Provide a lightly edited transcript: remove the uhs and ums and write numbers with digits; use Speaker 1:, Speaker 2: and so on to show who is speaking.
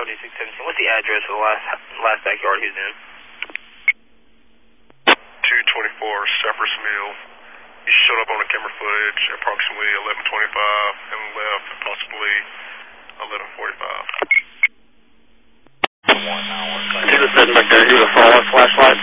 Speaker 1: 7617. What's the address of the last backyard he was in?
Speaker 2: 224 Cypress Mill. He showed up on the camera footage approximately 11:25 and left possibly 11:45.
Speaker 3: See the setting back there, do the flashlight.